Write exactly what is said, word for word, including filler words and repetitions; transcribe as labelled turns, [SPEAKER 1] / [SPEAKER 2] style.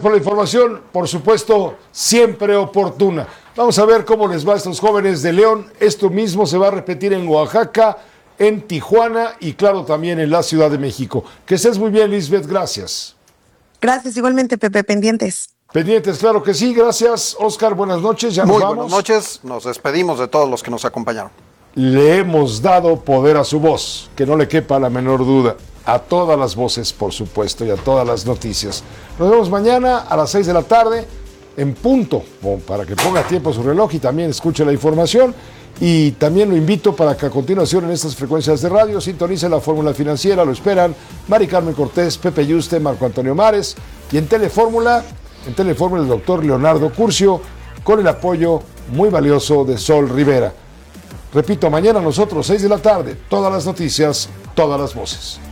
[SPEAKER 1] por la información, por supuesto, siempre oportuna. Vamos a ver cómo les va a estos jóvenes de León. Esto mismo se va a repetir en Oaxaca, en Tijuana y claro también en la Ciudad de México. Que estés muy bien, Lisbeth, gracias.
[SPEAKER 2] Gracias, igualmente, Pepe, pendientes.
[SPEAKER 1] Pendientes, claro que sí, gracias. Oscar, buenas noches, ya nos
[SPEAKER 3] Muy
[SPEAKER 1] vamos.
[SPEAKER 3] buenas noches, nos despedimos de todos los que nos acompañaron.
[SPEAKER 1] Le hemos dado poder a su voz, que no le quepa la menor duda. A todas las voces, por supuesto, y a todas las noticias. Nos vemos mañana a las seis de la tarde, en punto, para que ponga tiempo su reloj y también escuche la información. Y también lo invito para que a continuación en estas frecuencias de radio sintonice la Fórmula Financiera. Lo esperan Mari Carmen Cortés, Pepe Yuste, Marco Antonio Mares. Y en Telefórmula, en Telefórmula el doctor Leonardo Curcio, con el apoyo muy valioso de Sol Rivera. Repito, mañana nosotros, seis de la tarde, todas las noticias, todas las voces.